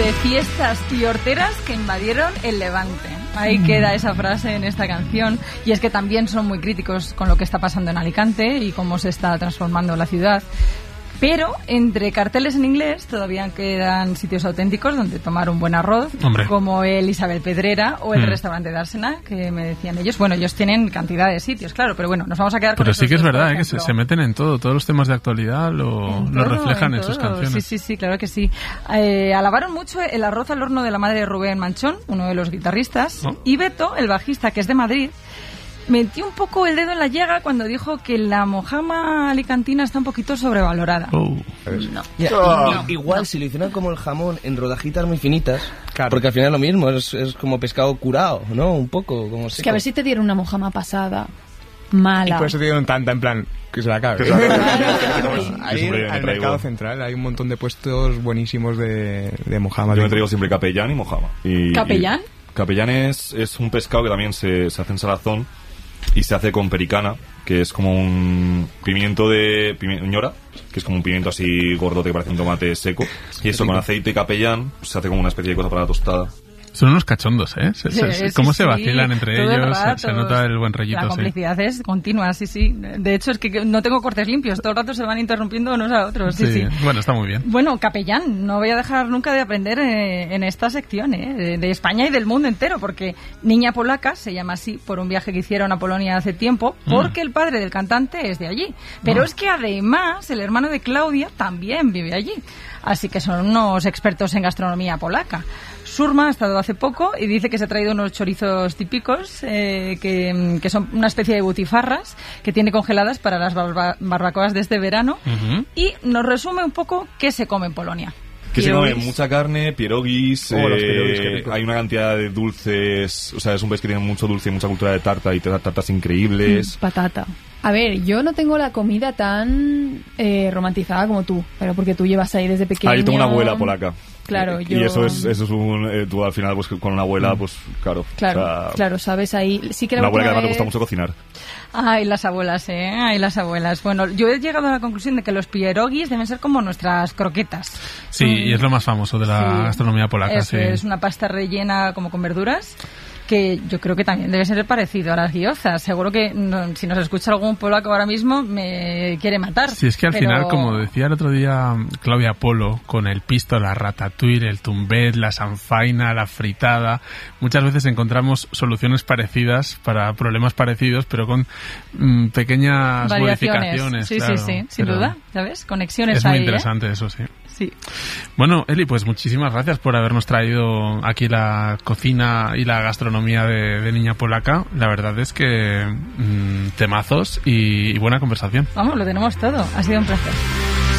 de fiestas y horteras que invadieron el Levante. Ahí queda esa frase en esta canción. Y es que también son muy críticos con lo que está pasando en Alicante y cómo se está transformando la ciudad. Pero entre carteles en inglés todavía quedan sitios auténticos donde tomar un buen arroz, como el Isabel Pedrera o el restaurante de Ársena, que me decían ellos. Bueno, ellos tienen cantidad de sitios, claro, pero bueno, nos vamos a quedar con Pero sí que es verdad, que se meten en todo. Todos los temas de actualidad lo reflejan en sus canciones. Sí, claro que sí. Alabaron mucho el arroz al horno de la madre de Rubén Manchón, uno de los guitarristas, y Beto, el bajista, que es de Madrid, metió un poco el dedo en la llaga cuando dijo que la mojama alicantina está un poquito sobrevalorada. Igual si lo hicieran como el jamón en rodajitas muy finitas, porque al final es lo mismo, es como pescado curado, ¿no? Un poco como seco. Es que a ver si te dieron una mojama pasada mala. Y por eso te dieron tanta, en plan, que se la acabe. Ahí al mercado central hay un montón de puestos buenísimos de mojama. Yo me traigo siempre capellán y mojama. ¿Capellán? Capellán es un pescado que también se hace en salazón y se hace con pericana, que es como un pimiento de ñora, que es como un pimiento así gordote que parece un tomate seco, y eso con aceite y capellán se hace como una especie de cosa para la tostada. Son unos cachondos, ¿eh? ¿Cómo se vacilan entre ellos? Se nota el buen rollito. La complicidad es continua, sí. De hecho, es que no tengo cortes limpios. Todo el rato se van interrumpiendo unos a otros. Sí. Bueno, está muy bien. Bueno, capellán, no voy a dejar nunca de aprender en esta sección, de España y del mundo entero, porque Niña Polaca se llama así por un viaje que hicieron a Polonia hace tiempo, porque el padre del cantante es de allí. Pero es que además el hermano de Claudia también vive allí. Así que son unos expertos en gastronomía polaca. Surma ha estado hace poco y dice que se ha traído unos chorizos típicos que son una especie de butifarras que tiene congeladas para las barbacoas de este verano, y nos resume un poco qué se come en Polonia. Que se come mucha carne, pierogis, hay una cantidad de dulces, o sea, es un país que tiene mucho dulce y mucha cultura de tarta y tartas increíbles. Patata. A ver, yo no tengo la comida tan romantizada como tú, pero porque tú llevas ahí desde pequeño. Yo tengo una abuela polaca. Claro, y eso es tú al final pues con una abuela pues claro. Claro, sabes ahí. Sí que una abuela que además le gusta mucho cocinar. Ay, las abuelas, Ay, las abuelas. Bueno, yo he llegado a la conclusión de que los pierogis deben ser como nuestras croquetas. Sí, y es lo más famoso de la gastronomía polaca. Es una pasta rellena como con verduras, que yo creo que también debe ser parecido a las gyozas. Seguro que si nos escucha algún polaco ahora mismo me quiere matar. Sí, es que al final, como decía el otro día Claudia Polo, con el pisto, la ratatouille, el tumbet, la sanfaina, la fritada, muchas veces encontramos soluciones parecidas para problemas parecidos, pero con pequeñas modificaciones. Sí, claro, sí, sin duda, ¿sabes? Conexiones es ahí. Es muy interesante eso, sí. Sí. Bueno, Eli, pues muchísimas gracias por habernos traído aquí la cocina y la gastronomía de Niña Polaca. La verdad es que temazos y buena conversación. Vamos, lo tenemos todo. Ha sido un placer.